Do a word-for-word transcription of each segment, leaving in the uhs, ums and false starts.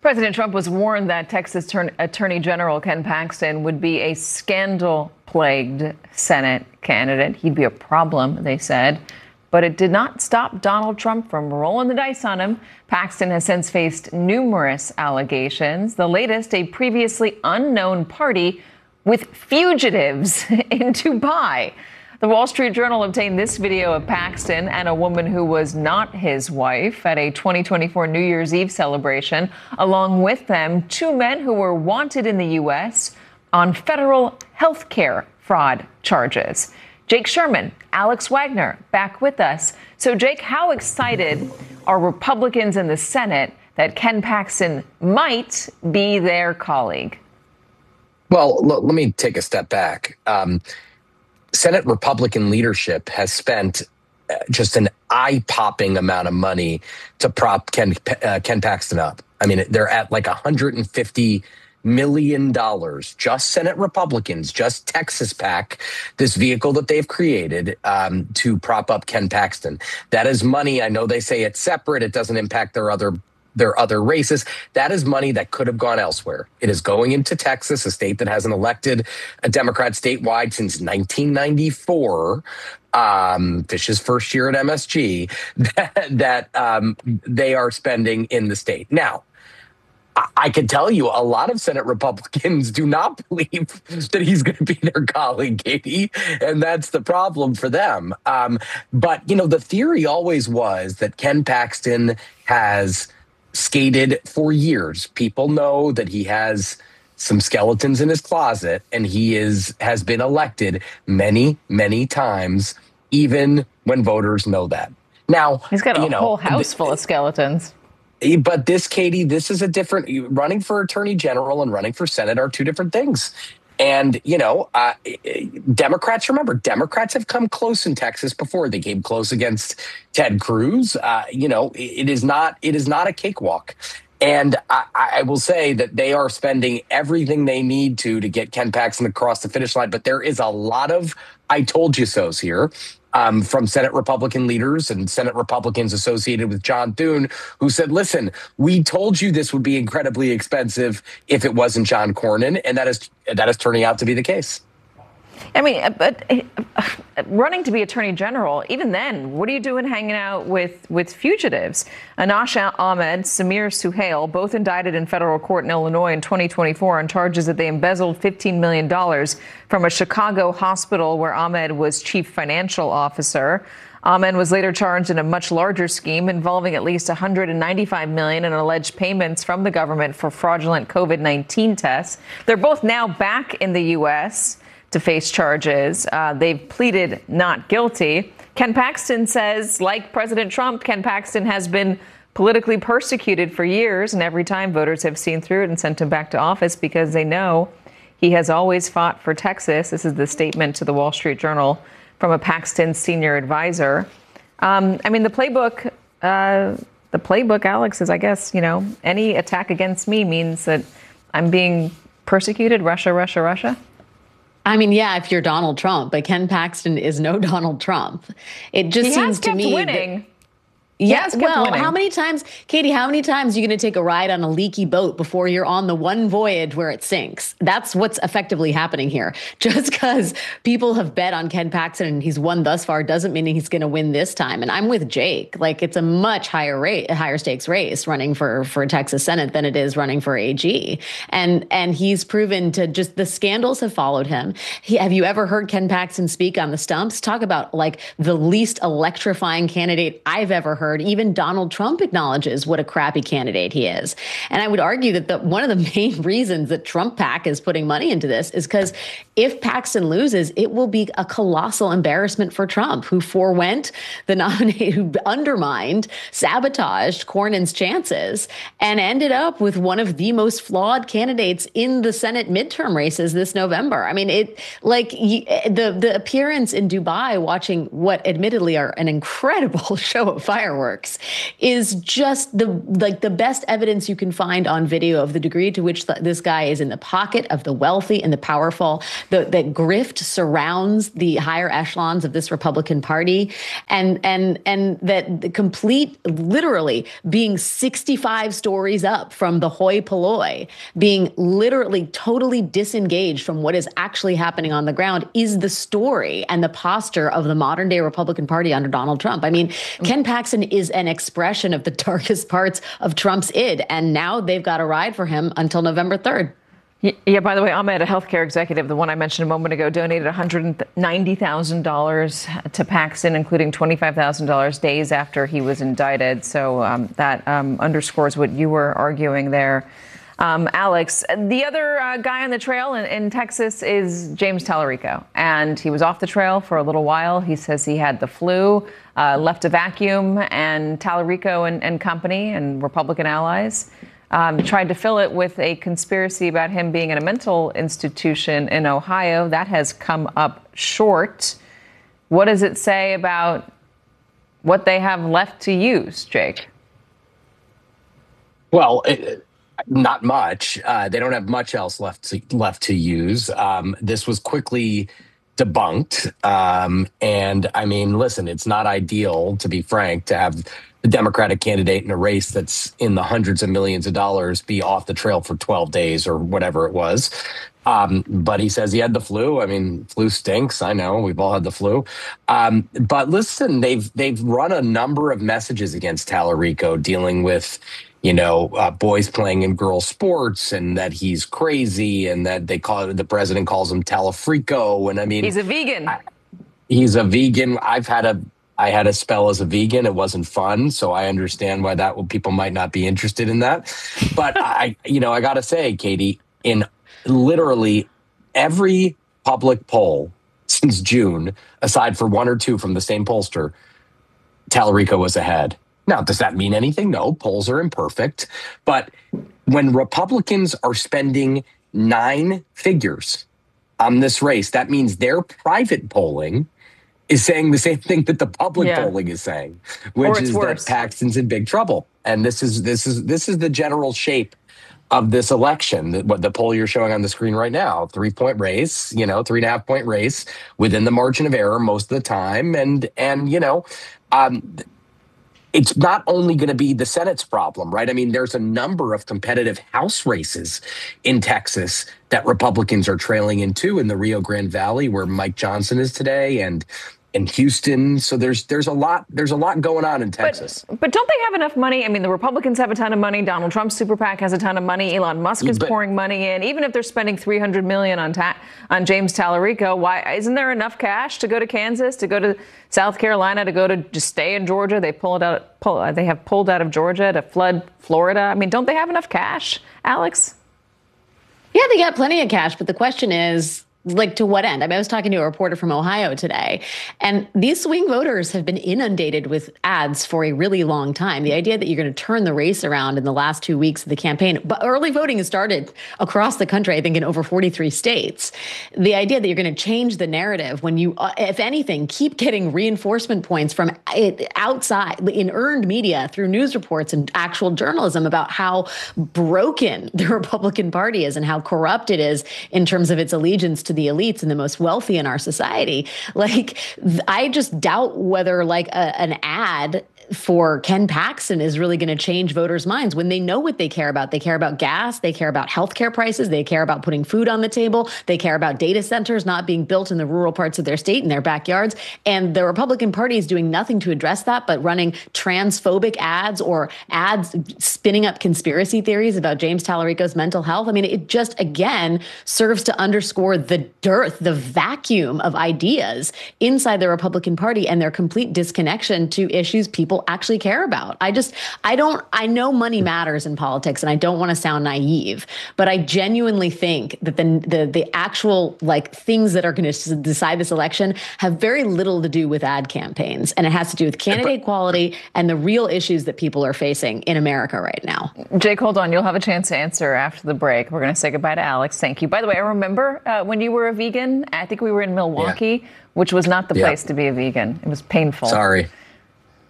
President Trump was warned that Texas Attorney General Ken Paxton would be a scandal-plagued Senate candidate. He'd be a problem, they said. But it did not stop Donald Trump from rolling the dice on him. Paxton has since faced numerous allegations. The latest, a previously unknown party with fugitives in Dubai. The Wall Street Journal obtained this video of Paxton and a woman who was not his wife at a twenty twenty-four New Year's Eve celebration. Along with them, two men who were wanted in the U S on federal health care fraud charges. Jake Sherman, Alex Wagner, back with us. So, Jake, how excited are Republicans in the Senate that Ken Paxton might be their colleague? Well, look, let me take a step back. Um, Senate Republican leadership has spent just an eye-popping amount of money to prop Ken, uh, Ken Paxton up. I mean, they're at like one hundred fifty million dollars, just Senate Republicans, just Texas PAC, this vehicle that they've created um, to prop up Ken Paxton. That is money. I know they say it's separate. It doesn't impact their other their other races. That is money that could have gone elsewhere. It is going into Texas, a state that hasn't elected a Democrat statewide since nineteen ninety-four. Um, Fish's first year at M S G, that, that um, they are spending in the state. Now, I can tell you a lot of Senate Republicans do not believe that he's going to be their colleague, Katie, and that's the problem for them. Um, but, you know, the theory always was that Ken Paxton has skated for years. People know that he has some skeletons in his closet, and he is has been elected many, many times, even when voters know that. Now, he's got a you know, whole house full of skeletons. But this, Katie, this is a different, running for attorney general and running for Senate are two different things. And, you know, uh, Democrats, remember, Democrats have come close in Texas before. They came close against Ted Cruz. Uh, you know, it is not it is not a cakewalk. And I, I will say that they are spending everything they need to to get Ken Paxton across the finish line. But there is a lot of I told you so's here. Um, from Senate Republican leaders and Senate Republicans associated with John Thune, who said, listen, we told you this would be incredibly expensive if it wasn't John Cornyn, and that is that is turning out to be the case. I mean, but uh, running to be attorney general, even then, what are you doing hanging out with, with fugitives? Anash Ahmed, Samir Suhail, both indicted in federal court in Illinois in twenty twenty-four on charges that they embezzled fifteen million dollars from a Chicago hospital where Ahmed was chief financial officer. Ahmed was later charged in a much larger scheme involving at least one hundred ninety-five million dollars in alleged payments from the government for fraudulent COVID nineteen tests. They're both now back in the U S to face charges. Uh, they've pleaded not guilty. Ken Paxton says, like President Trump, Ken Paxton has been politically persecuted for years, and every time voters have seen through it and sent him back to office because they know he has always fought for Texas. This is the statement to the Wall Street Journal from a Paxton senior advisor. Um, I mean, the playbook, uh, the playbook, Alex, is, I guess, you know, any attack against me means that I'm being persecuted. Russia, Russia, Russia. I mean, yeah, if you're Donald Trump, but Ken Paxton is no Donald Trump. It just he seems has kept to me winning. That, yeah, well, winning. How many times, Katie, how many times are you going to take a ride on a leaky boat before you're on the one voyage where it sinks? That's what's effectively happening here. Just because people have bet on Ken Paxton and he's won thus far doesn't mean he's going to win this time. And I'm with Jake. Like, it's a much higher rate, higher stakes race running for, for Texas Senate than it is running for A G. And, and he's proven to just, the scandals have followed him. He, have you ever heard Ken Paxton speak on the stumps? Talk about like the least electrifying candidate I've ever heard. Even Donald Trump acknowledges what a crappy candidate he is. And I would argue that the, one of the main reasons that Trump PAC is putting money into this is because if Paxton loses, it will be a colossal embarrassment for Trump, who forewent the nominee, who undermined, sabotaged Cornyn's chances, and ended up with one of the most flawed candidates in the Senate midterm races this November. I mean, it like the, the appearance in Dubai, watching what admittedly are an incredible show of fireworks, fireworks is just the like the best evidence you can find on video of the degree to which th- this guy is in the pocket of the wealthy and the powerful. The, that grift surrounds the higher echelons of this Republican Party, and and and that the complete, literally being sixty-five stories up from the hoi polloi, being literally totally disengaged from what is actually happening on the ground, is the story and the posture of the modern day Republican Party under Donald Trump. I mean, Ken Paxton is an expression of the darkest parts of Trump's id, and now they've got a ride for him until November third. Yeah, by the way, Ahmed, a healthcare executive, the one I mentioned a moment ago, donated one hundred ninety thousand dollars to Paxton, including twenty-five thousand dollars days after he was indicted. So um, that um, underscores what you were arguing there. Um, Alex, the other uh, guy on the trail in, in Texas is James Tallarico, and he was off the trail for a little while. He says he had the flu, uh, left a vacuum, and Tallarico and, and company and Republican allies Um, tried to fill it with a conspiracy about him being in a mental institution in Ohio. That has come up short. What does it say about what they have left to use, Jake? Well, it, not much. Uh, they don't have much else left to, left to use. Um, this was quickly debunked. Um, and I mean, listen, it's not ideal, to be frank, to have the Democratic candidate in a race that's in the hundreds of millions of dollars be off the trail for twelve days or whatever it was. Um, but he says he had the flu. I mean, flu stinks. I know we've all had the flu. Um, but listen, they've they've run a number of messages against Tallarico dealing with, you know, uh, boys playing in girls sports, and that he's crazy, and that they call the president calls him Tallafrico. And I mean, he's a vegan. I, he's a vegan. I've had a I had a spell as a vegan. It wasn't fun. So I understand why that people might not be interested in that. But I, you know, I got to say, Katie, in literally every public poll since June, aside for one or two from the same pollster, Tallarico was ahead. Now, does that mean anything? No, polls are imperfect. But when Republicans are spending nine figures on this race, that means their private polling is saying the same thing that the public yeah. polling is saying, which is worse. That Paxton's in big trouble. And this is this is this is the general shape of this election. The, what the poll you're showing on the screen right now, three point race, you know, three and a half point race within the margin of error most of the time. And and you know, um, it's not only going to be the Senate's problem, right? I mean, there's a number of competitive House races in Texas that Republicans are trailing into, in the Rio Grande Valley, where Mike Johnson is today, and in Houston. So there's there's a lot there's a lot going on in Texas. But, but don't they have enough money? I mean, the Republicans have a ton of money. Donald Trump's super PAC has a ton of money. Elon Musk is but, pouring money in. Even if they're spending three hundred million dollars on ta- on James Tallarico, why isn't there enough cash to go to Kansas, to go to South Carolina, to go to just stay in Georgia? They pulled out pull, they have pulled out of Georgia to flood Florida. I mean, don't they have enough cash, Alex? Yeah, they got plenty of cash, but the question is, like, to what end? I mean, I was talking to a reporter from Ohio today, and these swing voters have been inundated with ads for a really long time. The idea that you're going to turn the race around in the last two weeks of the campaign, but early voting has started across the country, I think in over forty-three states. The idea that you're going to change the narrative when you, uh, if anything, keep getting reinforcement points from outside in earned media through news reports and actual journalism about how broken the Republican Party is and how corrupt it is in terms of its allegiance to the elites and the most wealthy in our society. Like, I just doubt whether like a, an ad for Ken Paxton is really going to change voters' minds when they know what they care about. They care about gas. They care about healthcare prices. They care about putting food on the table. They care about data centers not being built in the rural parts of their state, in their backyards. And the Republican Party is doing nothing to address that, but running transphobic ads or ads spinning up conspiracy theories about James Tallarico's mental health. I mean, it just, again, serves to underscore the dearth, the vacuum of ideas inside the Republican Party and their complete disconnection to issues people actually care about. I just, I don't, I know money matters in politics, and I don't want to sound naive, but I genuinely think that the the, the actual like things that are going to decide this election have very little to do with ad campaigns, and it has to do with candidate quality and the real issues that people are facing in America right now. Jake, hold on. You'll have a chance to answer after the break. We're going to say goodbye to Alex. Thank you. By the way, I remember uh, when you were a vegan, I think we were in Milwaukee, yeah. which was not the place yeah. to be a vegan. It was painful. Sorry.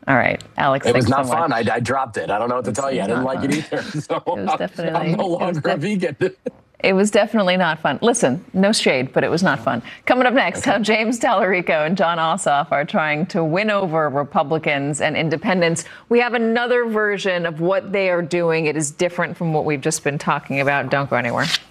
All right, Alex. It was not so fun. I, I, I dropped it. I don't know what to tell you. I didn't like fun. it either. So it was definitely. I'm no longer a vegan. It was definitely not fun. Listen, no shade, but it was not fun. Coming up next, okay. how James Tallarico and Jon Ossoff are trying to win over Republicans and independents. We have another version of what they are doing. It is different from what we've just been talking about. Don't go anywhere.